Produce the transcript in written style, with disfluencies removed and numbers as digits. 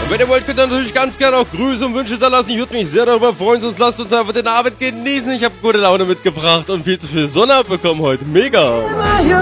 Und wenn ihr wollt, könnt ihr natürlich ganz gerne auch Grüße und Wünsche da lassen. Ich würde mich sehr darüber freuen, sonst lasst uns einfach den Abend genießen. Ich habe gute Laune mitgebracht und viel zu viel Sonne abbekommen heute. Mega!